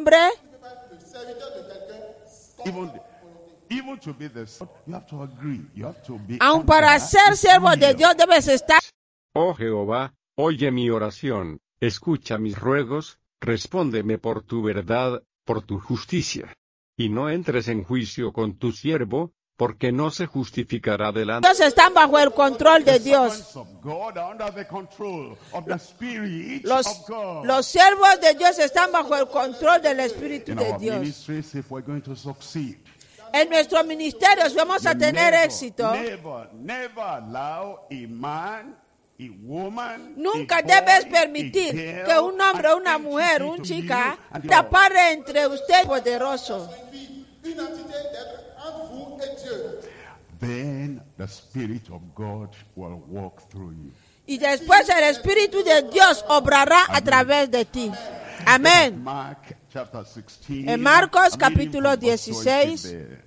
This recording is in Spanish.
hombre, Even to be the son, you have to agree. You have to be aun para under ser his siervo de will. Dios debes estar. Oh Jehová, oye mi oración, escucha mis ruegos, respóndeme por tu verdad, por tu justicia. Y no entres en juicio con tu siervo, porque no se justificará delante. Ellos están bajo el control de The Dios. servants of God are under the control of the Spirit Los of God. siervos de Dios están bajo el control del Espíritu In de our Dios. ministries, if we're going to succeed, En nuestro ministerio, si vamos a tener never, éxito, never allow a man, a woman, nunca a debes boy, permitir a girl, que un hombre, an una mujer, entity un to chica, you and tapare entre usted y poderoso. Une entité d'être entre vous et Dieu. then the Spirit of God will walk through you. Y después el Espíritu de Dios obrará a través de ti. Amén. Mark chapter 16. En Marcos I'm reading capítulo from verse 20 16. there.